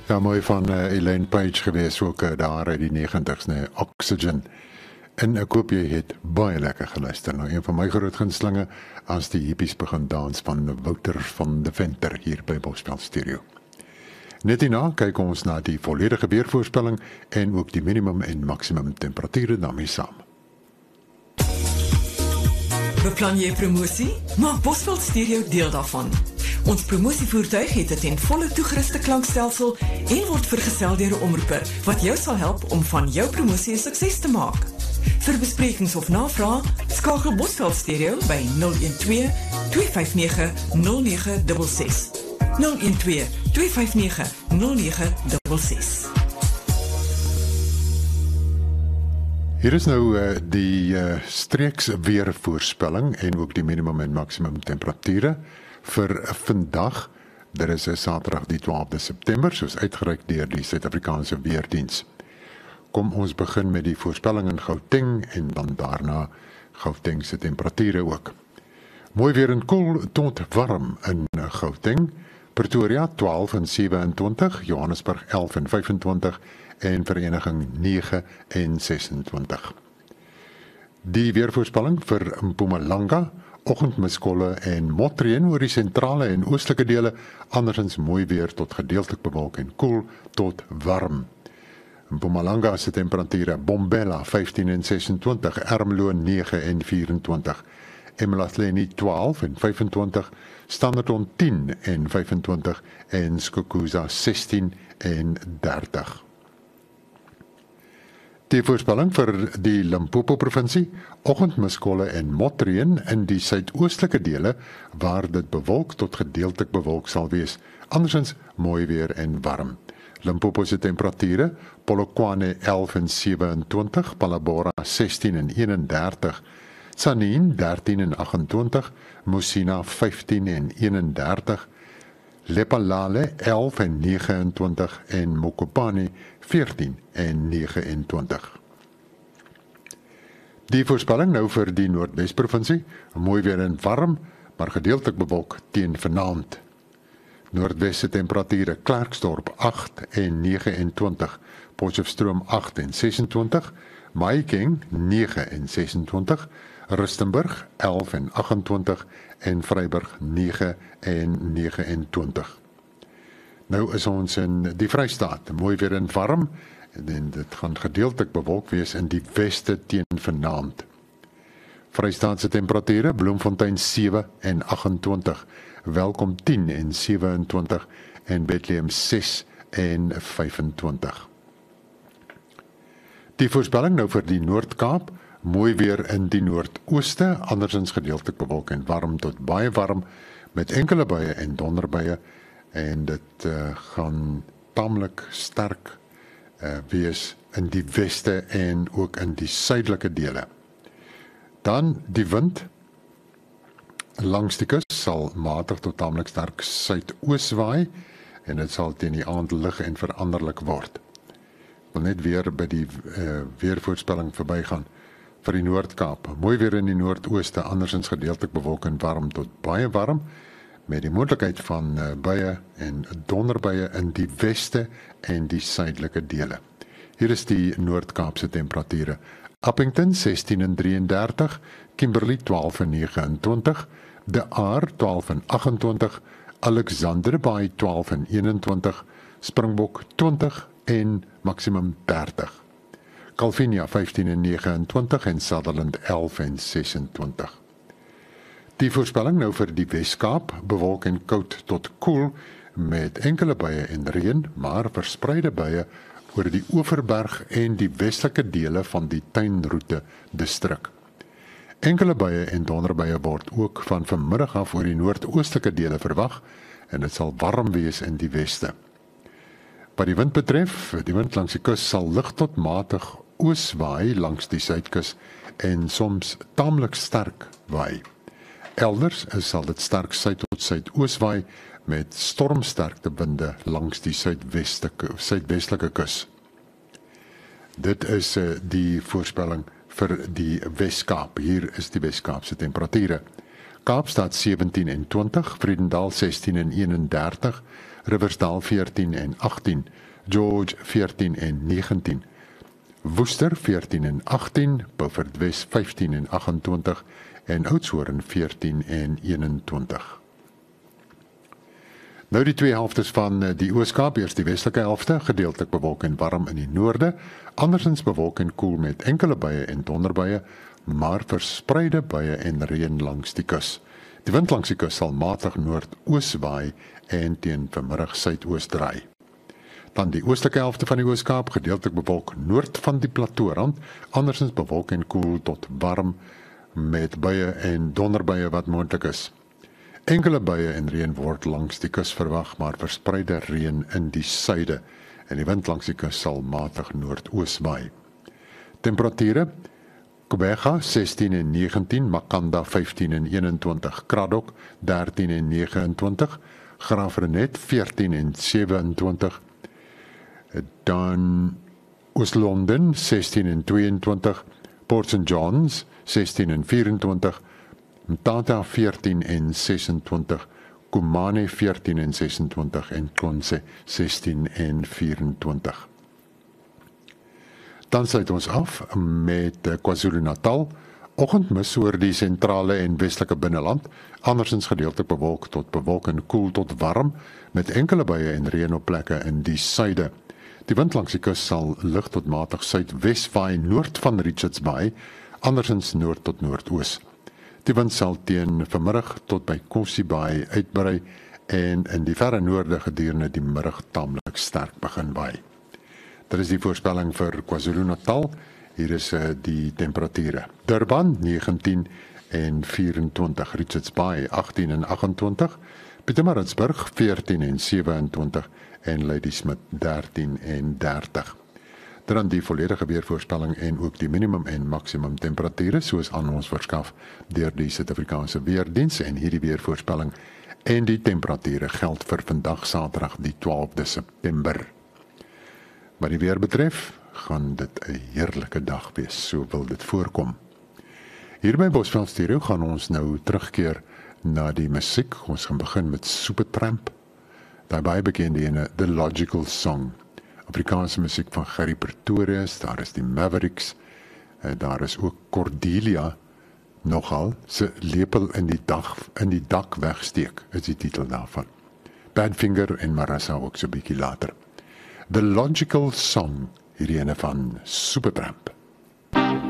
Ja, mooi van Elaine Page gewees ook daar uit die 90's, nee, Oxygen. En ek hoop jy het baie lekker geluister. Nou, een van my groot gunstelinge as die hippies begin dans van Wouter van de Venter hier by Bosveld Stereo. Net hierna kyk ons na die volledige weervoorspelling en ook die minimum en maximum temperature daarmee saam. Beplan jy promosie? Maak Bosveld Stereo deel daarvan. Ons promosievoertuig het 'n ten volle toegeruste klankstelsel en word vergesel deur 'n omroeper wat jou sal help om van jou promosie 'n sukses te maak. Vir besprekings of navrae, skakel Bosveld Stereo by 012 259 0966. 012 259 0966. Hier is nou die streeks weervoorspelling en ook die minimum en maximum temperature vir vandag. Dit is Saterdag die 12de September, soos uitgereik deur die Suid-Afrikaanse Weerdiens. Kom ons begin met die voorspelling in Gauteng en dan daarna Gauteng se temperature ook. Mooi weer en koel tot warm in Gauteng, Pretoria 12 en 27, Johannesburg 11 en 25 en Vereniging 9 en 26. Die weervoorspelling vir Mpumalanga, oggendmiskolle en motreën oor die sentrale en oostelike dele, andersins mooi weer tot gedeeltelik bewolk en koel tot warm. Mpumalanga se temperature, Bombela 15 en 26, Ermelo 9 en 24, Emalahleni 12 en 25, Standerton 10 en 25 en Skukuza 16 en 30. Die voorspelling vir die Limpopo provinsie, oggendmiskolle en motreën in die suidoostelike dele waar dit bewolk tot gedeeltelik bewolk sal wees, andersins mooi weer en warm. Limpopo se temperature, Polokwane 11 en 27, Palabora 16 en 31, Tzaneen 13 en 28, Musina 15 en 31, Lephalale 11 en 29 en Mokopane 14 en 29. Die voorspelling nou vir die Noordwes-provinsie, mooi weer en warm, maar gedeeltelik bewolk teen vanaand. Noordwes se temperature, Klerksdorp 8 en 29, Potchefstroom 8 en 26, Mahikeng 9 en 26, Rustenburg 11 en 28 en Vryburg 9 en 29. Nou is ons in die Vrystaat, mooi weer en warm, en dit gaan gedeeltelik bewolk wees in die weste teen vanaand. Vrystaatse temperature, Bloemfontein 7 en 28, Welkom 10 en 27 en Bethlehem 6 en 25. Die voorspelling nou vir die Noord-Kaap, mooi weer in die noordooste, andersins gedeeltelik bewolk en warm tot baie warm, met enkele buie en donderbuie, en dit gaan tamelik sterk wees in die weste en ook in die suidelike dele. Dan die wind langs die kus sal matig tot tamelik sterk suidoos waai, en dit sal teen die aand lig en veranderlik word. Ek wil net weer by die weervoorspelling verbygaan vir die Noord-Kaap. Mooi weer in die noordooste, andersins gedeeltelik bewolk en warm tot baie warm, met die moontlikheid van buie en donderbuie in die weste en die suidelike dele. Hier is die Noord-Kaapse temperature. Appington 16 en 33, Kimberley 12 en 29, De Aar 12 en 28, Alexander Bay 12 en 21, Springbok 20 en maximum 30. Calvinia 15 en 29 en Sutherland 11 en 26. Die voorspelling nou vir die Weskaap, bewolk en koud tot koel, met enkele buie en reën, maar verspreide buie oor die Oeverberg en die westelike dele van die Tuinroete distrik. Enkele buie en donderbuie word ook van vanmiddag af oor die noordoostelike dele verwag, en dit sal warm wees in die weste. Wat die wind betref, die wind langs die kus sal lig tot matig ooswaai langs die suidkus en soms tamelik sterk waai. Elders sal dit sterk suid tot suidooswaai met stormsterkte winde langs die suidwestelike kus. Dit is die voorspelling vir die Weskaap. Hier is die Weskaapse temperature. Kaapstad 17 en 20, Vredendal 16 en 31, Riversdale 14 en 18, George 14 en 19, Woester 14 en 18, Beaufort Wes 15 en 28 en Oudtshoorn 14 en 21. Nou die twee helftes van die Oos-Kaap, eers die westelike helfte, gedeeltelik bewolk en warm in die noorde, andersins bewolk en koel met enkele buie en donderbuie, maar verspreide buie en reën langs die kus. Die wind langs die kus sal matig noordoos waai en teen vanmiddag suidoos draai. Dan die oostelike helfte van die Oos-Kaap, gedeeltelik bewolk noord van die plateaurand, andersins bewolk en koel tot warm met buie en donderbuie wat moontlik is. Enkele buie en reën word langs die kus verwag, maar verspreide reën in die suide en die wind langs die kus sal matig noordoos waai. Temperature: Kobega 16 en 19, Makanda 15 en 21, Kraddock 13 en 29, Graafrenet 14 en 27, dan Oos-London 16 en 22, Port St. John's 16 en 24, Mthatha 14 en 26, Kumane 14 en 26 en Xonse 16 en 24. Dan sluit ons af met KwaZulu-Natal. Oggendmis oor die sentrale en westelike binneland, andersins gedeeltelik bewolk tot bewolk en koel tot warm, met enkele buie en reën op plekke in die suide. Die wind langs die kus sal lig tot matig suidwes waai noord van Richards Bay, andersins noord tot noordoos. Die wind sal teen vanmiddag tot by Kossie Bay uitbrei en in die verre noorde gedurende die middag taamlik sterk begin waai. Dit is die voorspelling vir KwaZulu-Natal. Hier is die temperature. Durban 19 en 24, Richards Bay 18 en 28, Pietermaritzburg 14 en 27 en Ladysmith 13 en 30. Dan die volledige weervoorspelling en ook die minimum en maksimum temperature soos aan ons verskaf deur die Suid-Afrikaanse Weerdiens en hierdie weervoorspelling en die temperature geld vir vandag Saterdag die 12de September. Wat die weer betref, gaan dit 'n heerlike dag wees, so wil dit voorkom. Hier by Bosveld Stereo gaan ons nou terugkeer na die musiek. Ons gaan begin met Supertramp. Daai baie bekende ene, The Logical Song. Afrikaanse musiek van Gerry Pretorius, daar is die Mavericks, daar is ook Cordelia, nogal, se lepel in die dak wegsteek, is die titel daarvan. Badfinger en Marassa ook so 'n bietjie later. The Logical Song, hierdie ene van Supertramp.